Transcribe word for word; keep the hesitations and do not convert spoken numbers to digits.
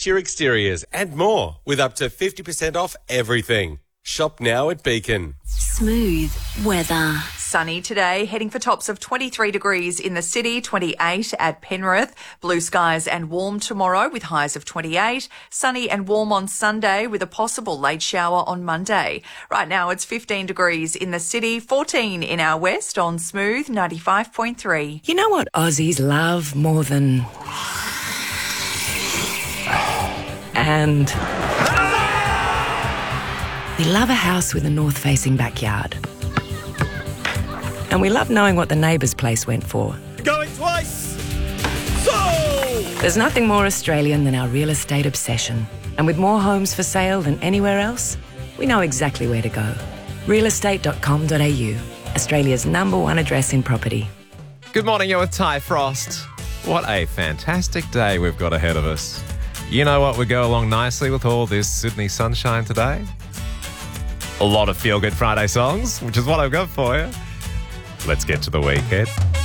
secure exteriors and more with up to fifty percent off everything. Shop now at Beacon. Smooth weather. Sunny today, heading for tops of twenty-three degrees in the city, twenty-eight at Penrith. Blue skies and warm tomorrow with highs of twenty-eight. Sunny and warm on Sunday with a possible late shower on Monday. Right now it's fifteen degrees in the city, fourteen in our west on Smooth ninety-five point three. You know what Aussies love more than... and... we love a house with a north-facing backyard. And we love knowing what the neighbour's place went for. Going twice! So! There's nothing more Australian than our real estate obsession. And with more homes for sale than anywhere else, we know exactly where to go. real estate dot com dot a u, Australia's number one address in property. Good morning, you're with Ty Frost. What a fantastic day we've got ahead of us. You know what would go along nicely with all this Sydney sunshine today? A lot of feel-good Friday songs, which is what I've got for you. Let's get to the weekend.